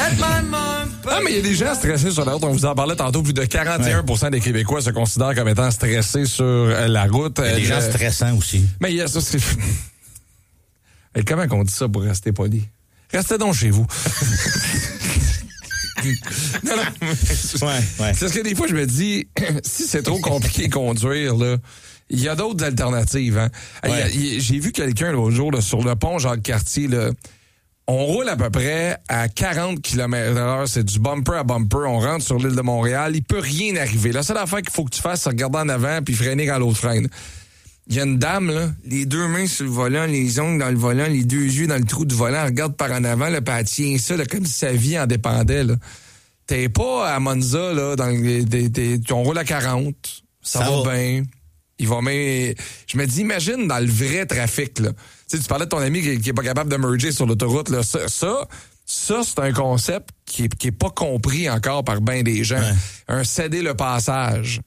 Ah, mais il y a des gens stressés sur la route. On vous en parlait tantôt. Plus de 41% des Québécois se considèrent comme étant stressés sur la route. Il y a des gens stressants aussi. Mais il y a ça, c'est... Et comment on dit ça pour rester poli? Restez donc chez vous. Non. Ouais. C'est parce que des fois, je me dis, si c'est trop compliqué de conduire, là, il y a d'autres alternatives. Hein? Ouais. J'ai vu quelqu'un l'autre jour là, sur le pont Jacques-Cartier. Là, on roule à peu près à 40 km/h. C'est du bumper à bumper. On rentre sur l'île de Montréal. Il peut rien arriver. La seule affaire qu'il faut que tu fasses, c'est regarder en avant puis freiner quand l'autre freine. Il y a une dame, là, les deux mains sur le volant, les ongles dans le volant, les deux yeux dans le trou du volant, elle regarde par en avant, là, puis elle tient ça là, comme si sa vie en dépendait. Là. T'es pas à Monza, là, on roule à 40, ça va bien. Je me dis, imagine dans le vrai trafic, là. Tu sais, tu parlais de ton ami qui est pas capable de merger sur l'autoroute, là. Ça, c'est un concept qui est pas compris encore par bien des gens. Ouais. Un céder le passage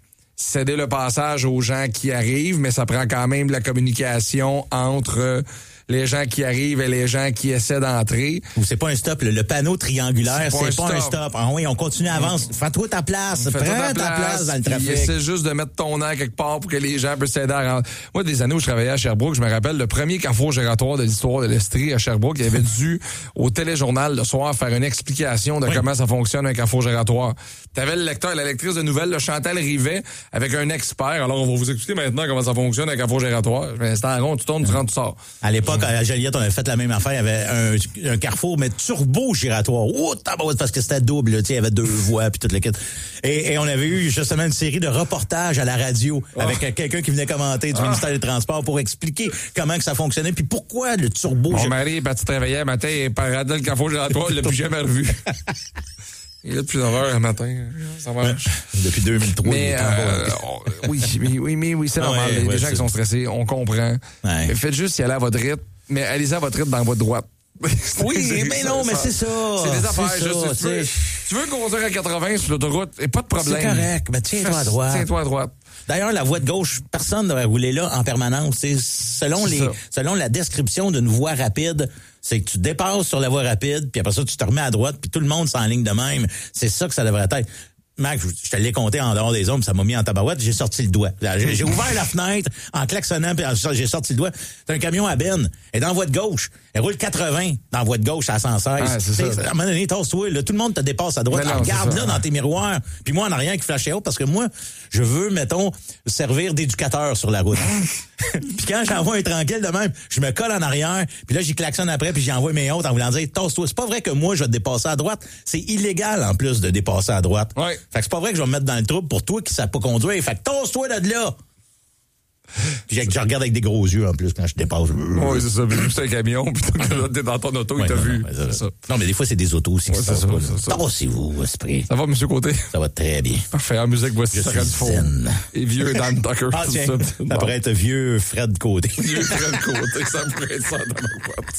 aux gens qui arrivent, mais ça prend quand même de la communication entre les gens qui arrivent et les gens qui essaient d'entrer. Ou c'est pas un stop, le panneau triangulaire, c'est pas un stop. Ah oui, on continue à avancer. Fais-toi ta place. Prends ta place dans le trafic. Essaie juste de mettre ton air quelque part pour que les gens puissent s'aider à rentrer. Moi, des années où je travaillais à Sherbrooke, je me rappelle le premier carrefour gératoire de l'histoire de l'Estrie à Sherbrooke, il avait dû, au téléjournal le soir, faire une explication de comment ça fonctionne un carrefour gératoire. T'avais le lecteur, la lectrice de nouvelles, le Chantal Rivet, avec un expert. Alors, on va vous expliquer maintenant comment ça fonctionne un carrefour gératoire. C'est en rond, tu tournes, tu rentres, tu sors. À l'époque, à Joliette, on avait fait la même affaire. Il y avait un carrefour, mais turbo giratoire. Oh, parce que c'était double, il y avait deux voies, puis toute le kit. Et on avait eu justement une série de reportages à la radio avec quelqu'un qui venait commenter du ministère des Transports pour expliquer comment que ça fonctionnait, puis pourquoi le turbo... Mon mari est parti travailler un matin et paradait le carrefour giratoire, il l'a plus jamais revu. Il est là depuis 9 heures le matin. Ça marche. Depuis 2003. Mais oui, c'est normal. Il y a des gens qui sont stressés, on comprend. Ouais. Faites juste y aller à votre rythme, mais allez-y à votre rythme dans la voie de droite. Oui, mais non, mais c'est ça. C'est des affaires. Tu veux conduire à 80 sur l'autoroute, et pas de problème. C'est correct, mais tiens-toi à droite. Tiens-toi à droite. D'ailleurs, la voie de gauche, personne ne devrait rouler là en permanence. Selon la description d'une voie rapide, c'est que tu dépasses sur la voie rapide, puis après ça, tu te remets à droite, puis tout le monde s'enligne de même. C'est ça que ça devrait être. Mac, je te l'ai compté en dehors des zones, ça m'a mis en tabarouette, j'ai sorti le doigt. J'ai ouvert la fenêtre en klaxonnant, puis j'ai sorti le doigt. C'est un camion à benne. Elle est dans la voie de gauche. Elle roule 80 dans la voie de gauche à 116. Ah, à un moment donné, tasse-toi, là, tout le monde te dépasse à droite. Regarde là dans tes miroirs. Puis moi, en arrière qui flashait haut, parce que moi, je veux, mettons, servir d'éducateur sur la route. Puis quand j'envoie un tranquille de même, je me colle en arrière, puis là, j'y klaxonne après, puis j'envoie mes autres en voulant dire, tasse-toi. C'est pas vrai que moi, je vais te dépasser à droite. C'est illégal, en plus, de dépasser à droite. Ouais. Fait que c'est pas vrai que je vais me mettre dans le trouble pour toi qui ne sais pas conduire. Fait que tasse-toi de là! Puis je regarde avec des gros yeux, en plus, quand je dépasse. Oui, c'est ça. C'est un camion, puis t'es dans ton auto, il t'a vu. Non, mais des fois, c'est des autos aussi. C'est ça. Tassez-vous, esprit. Ça va, M. Côté? Ça va très bien. Parfait. En musique, voici Sarah Dufour. Et vieux Dan Tucker. Ah, tiens, ça pourrait être vieux Fred Côté. Vieux Fred Côté, ça pourrait être ça dans ma boîte.